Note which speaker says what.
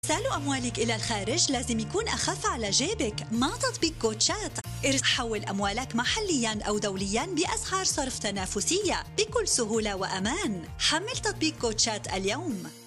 Speaker 1: إرسال أموالك إلى الخارج لازم يكون أخف على جيبك، ما تطبيق كوتشات. حول أموالك محلياً أو دولياً بأسعار صرف تنافسية بكل سهولة وأمان. حمل تطبيق كوتشات اليوم.